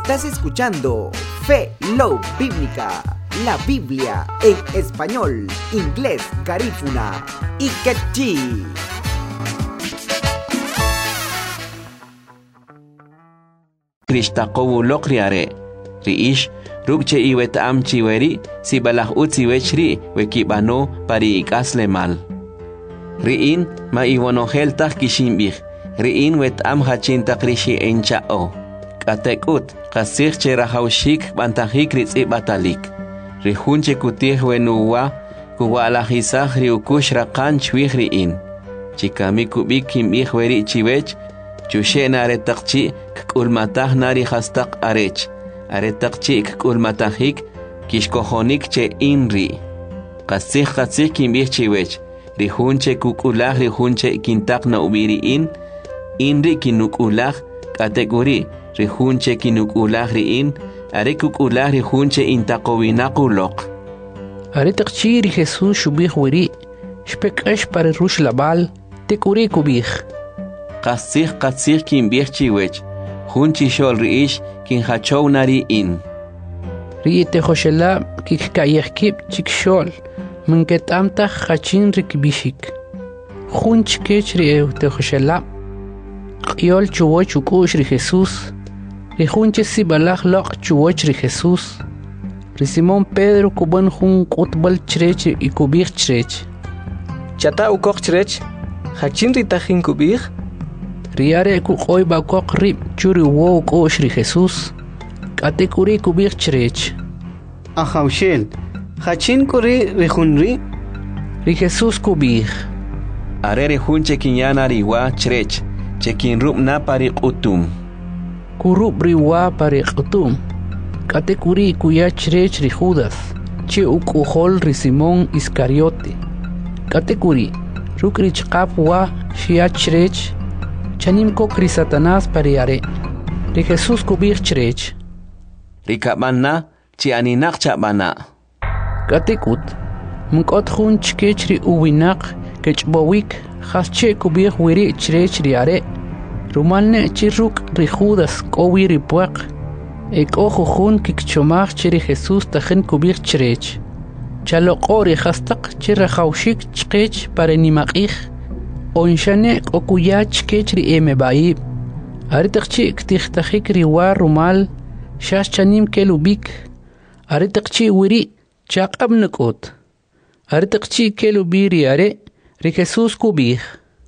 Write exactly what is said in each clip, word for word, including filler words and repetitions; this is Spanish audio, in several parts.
Estás escuchando Fe Love Bíblica, la Biblia en español, inglés, garífuna y quechí. Kristaqowu lokriare, riish, rukche iwet am chiweri, si balah utsiwechri, wekibano pari ikasle mal. Riin ma iwonoheltah kishimbih, riin wet am hachinta krishi enchao. Katekut, kasir cherahaushik bantahik ritzi batalik. Rihunche kutih wenuwa, kuwalahisah riukush rakan chwih riin. Chikami kubik kimbih weri chiwech, chushe naretakchi, kkulmatah nari hastak arech. Aretakchi kkulmatahik, kishkohonik che inri. Kasih kasih kimbih chiwech. Rihunche kukulah rihunche kintak na ubiriin, inri kinukulah kategori. Rihunche kinukulah riin, are kukulah rihunche intaqowinakulok. Are takchi ri Jesus shubih wiri, shpekash para rush labal, tekuri kubih. Kasih kasih kimbih chiwech, hunchi shol riish kin hachow nari in. Ri te hoshela kik kayekib chik shol, menket amta hachin rikbishik. Hunch kech ri te hoshela, yol chuwo chukush ri Jesus. Rihunche si balach lok chuwoch ri Jesus. Ri Simón Pedro kuban hun kutbal chrech y kubich chrech. Chata ukok chrech, hachin ritachin kubich. Riare kukoy bakok rib churi wo kosh ri Jesus. Kate kuri kubich chrech. Ahaushel, hachin kuri rihunri. Ri Jesus kubich. Are rihunche kinyana riwa chrech, chekin rub na pari utum. Kurub riwa pari qutum. Kate kuri kuya chrech ri Judas. Che ukuhol ri Simón Iscariote. Kate kuri rukri chqap wa shia chrech. Chanim kokri Satanás pariare. Ri Jesus kubich chrech. Rikabana chi aninak chabana. Kate kut. Mkot hun chkech ri uwinak kechbawik. Hasche kubich wiri chrech riare. Rumalne chiruk ri Judas kowi ri puak. Ek ojo jun kikchomach chiri Jesus tajen kubich chrech. Chalo ori hastak chira haushik chkech pare nimakich. Onshane okuya chkech ri emebaib. Aritakchi ktihtajik ri wa rumal. Shash chanim kelubik. Aritakchi wiri chak abnukot. Aritakchi kelubiri are. Ri Jesus kubich.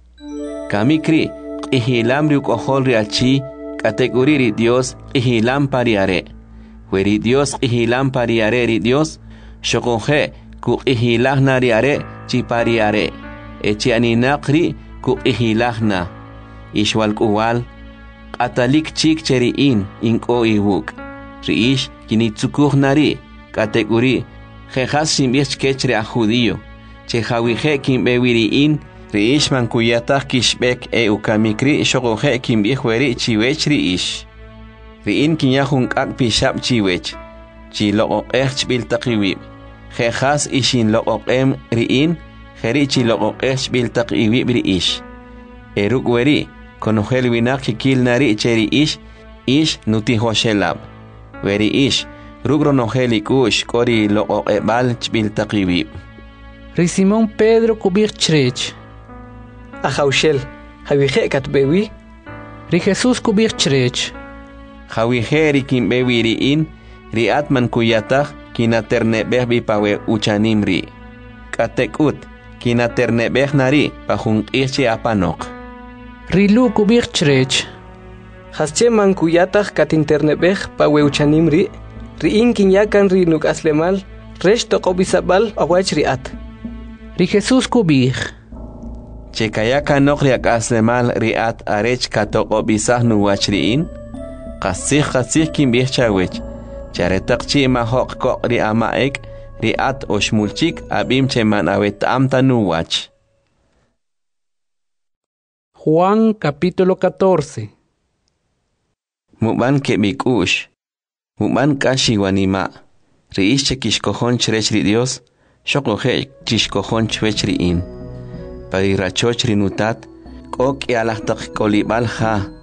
Kamikri. Ihilam riuk ohol riachi, kategori ri Dios, ihilam pariare. Weri Dios ihilam pariare ri Dios, shokohe ku ihilahna riare, chi pariare. Echi aninakri ku ihilahna. Ishwal kuwal, atalik chik cheri in, inko iwuk. Riish kinitsukuh nari, kategori, jejas simbich kechre a judío, chehawihe kimbewiri in, Riish man kuyatah kishbek e ukamikri shogohe kimbihweri chiwech riish. Riin kinyahun kak pishab chiwech. Chi lo'ok eh chbiltakiwib. Jejas ishin lo'ok em riin, jeri chi lo'ok eh chbiltakiwib riish. Eruk weri, konohel winak kikil nari cheri ish, ish nutihoshelab. Weri ish, rugro noheli kush kori lo'ok ebal chbiltakiwib. Ri Simón Pedro kubich chrech. Ahaushel, Javihe katbewi. Ri Jesus kubich chrech. Javihe ri kimbewi riin, ri atman kuyatah kinaternebeh bipawe uchanimri. Katekut, kinaternebeh nari pahung irchi apanok. Ri Lu kubich chrech. Hasche man kuyatah katinternebeh pawe uchanimri. Riin kinyakan ri nuk aslemal, resh tokobisabal awach riat. Ri Jesus kubich. Chekayaka nokriak aslemal riat arech katoko bisah nuwachriin. Kasih kasih kimbih chawech. Charetakchi mahok kok ri amaek riat oshmulchik abim cheman awet amta nuwach. Juan capítulo catorce. Muban kebikush. Muban kashi wanima. Riish chekishkohon chrech ri Dios. Shokohe chishkohon chwech riin. Parirachoch rinutat, kok y alahtak kolibal ha,